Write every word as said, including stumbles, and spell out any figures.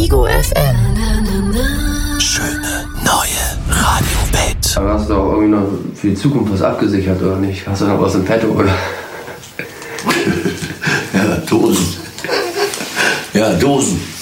Ego F M. Schöne neue Radio-Welt. Aber hast du auch irgendwie noch für die Zukunft was abgesichert oder nicht? Hast du noch was im Petto oder? Ja, Dosen. Ja, Dosen.